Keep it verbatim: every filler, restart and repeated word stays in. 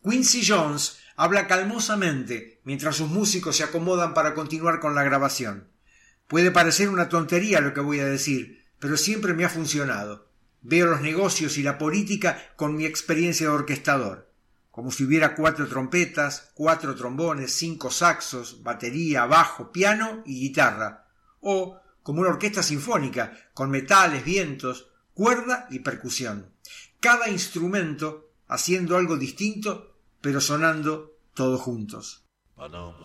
Quincy Jones habla calmosamente mientras sus músicos se acomodan para continuar con la grabación. Puede parecer una tontería lo que voy a decir, pero siempre me ha funcionado. Veo los negocios y la política con mi experiencia de orquestador, como si hubiera cuatro trompetas, cuatro trombones, cinco saxos, batería, bajo, piano y guitarra, o como una orquesta sinfónica, con metales, vientos, cuerda y percusión. Cada instrumento haciendo algo distinto, pero sonando todos juntos.